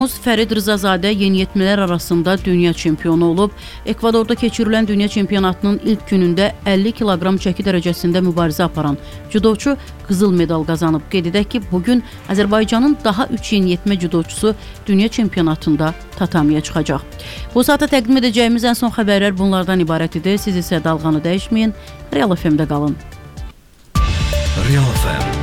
Fərid Rızazadə yeniyetmələr arasında dünya çempionu olub. Ekvadorda keçirilən dünya çempionatının ilk günündə 50 kiloqram çəki dərəcəsində mübarizə aparan cüdoçu qızıl medal qazanıb. Qeyd edək ki, bugün Azərbaycanın daha 3 yeniyetmə cüdoçusu dünya çempionatında tatamiyə çıxacaq. Bu saata təqdim edəcəyimiz ən son xəbərlər bunlardan ibarət idi. Siz isə dalğanı dəyişməyin, Real FM-də qalın. Real FM